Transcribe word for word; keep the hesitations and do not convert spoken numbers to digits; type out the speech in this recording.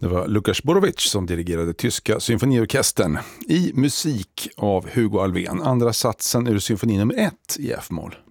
Det var Lukas Borovic som dirigerade tyska symfoniorkestern i musik av Hugo Alfvén. Andra satsen ur symfoni nummer ett i F-moll.